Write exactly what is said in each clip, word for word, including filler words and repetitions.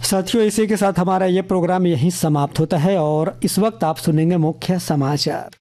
साथियों, इसी के साथ हमारा ये प्रोग्राम यहीं समाप्त होता है और इस वक्त आप सुनेंगे मुख्य समाचार।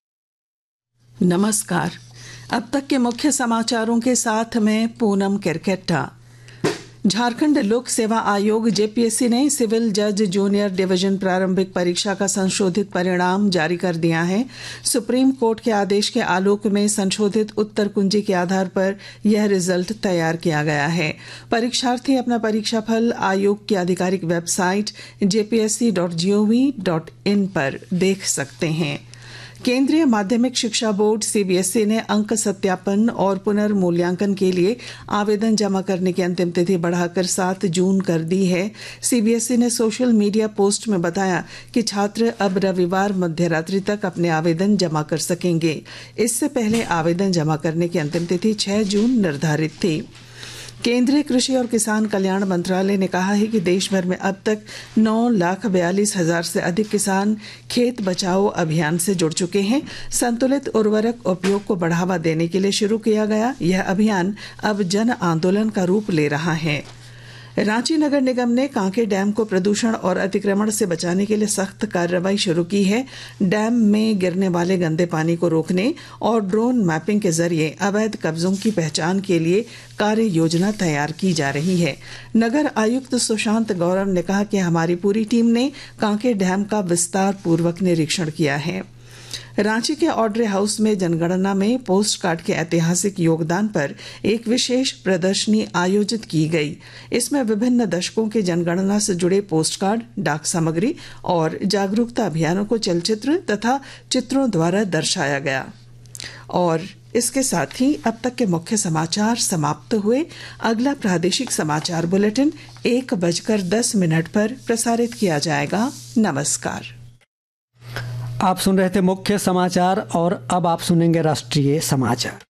नमस्कार। अब तक के मुख्य समाचारों के साथ मैं पूनम किरकेट्टा। झारखंड लोक सेवा आयोग जेपीएससी ने सिविल जज जूनियर डिवीजन प्रारंभिक परीक्षा का संशोधित परिणाम जारी कर दिया है। सुप्रीम कोर्ट के आदेश के आलोक में संशोधित उत्तर कुंजी के आधार पर यह रिजल्ट तैयार किया गया है। परीक्षार्थी अपना परीक्षा फल आयोग की आधिकारिक website JPSC dot gov dot in पर देख सकते हैं। केंद्रीय माध्यमिक शिक्षा बोर्ड सीबीएसई ने अंक सत्यापन और पुनर्मूल्यांकन के लिए आवेदन जमा करने की अंतिम तिथि बढ़ाकर सात जून कर दी है। सीबीएसई ने सोशल मीडिया पोस्ट में बताया कि छात्र अब रविवार मध्य रात्रि तक अपने आवेदन जमा कर सकेंगे। इससे पहले आवेदन जमा करने की अंतिम तिथि छह जून निर्धारित थी। केंद्रीय कृषि और किसान कल्याण मंत्रालय ने कहा है कि देश भर में अब तक नौ लाख बयालीस हजार से अधिक किसान खेत बचाओ अभियान से जुड़ चुके हैं। संतुलित उर्वरक उपयोग को बढ़ावा देने के लिए शुरू किया गया यह अभियान अब जन आंदोलन का रूप ले रहा है। रांची नगर निगम ने कांके डैम को प्रदूषण और अतिक्रमण से बचाने के लिए सख्त कार्रवाई शुरू की है। डैम में गिरने वाले गंदे पानी को रोकने और ड्रोन मैपिंग के जरिए अवैध कब्जों की पहचान के लिए कार्य योजना तैयार की जा रही है। नगर आयुक्त सुशांत गौरव ने कहा कि हमारी पूरी टीम ने कांके डैम का विस्तार पूर्वक निरीक्षण किया है। रांची के ऑड्रे हाउस में जनगणना में पोस्ट कार्ड के ऐतिहासिक योगदान पर एक विशेष प्रदर्शनी आयोजित की गई। इसमें विभिन्न दशकों के जनगणना से जुड़े पोस्ट कार्ड, डाक सामग्री और जागरूकता अभियानों को चलचित्र तथा चित्रों द्वारा दर्शाया गया। और इसके साथ ही अब तक के मुख्य समाचार समाप्त हुए। अगला प्रादेशिक समाचार बुलेटिन एक बजकर दस मिनट पर प्रसारित किया जाएगा। नमस्कार। आप सुन रहे थे मुख्य समाचार और अब आप सुनेंगे राष्ट्रीय समाचार।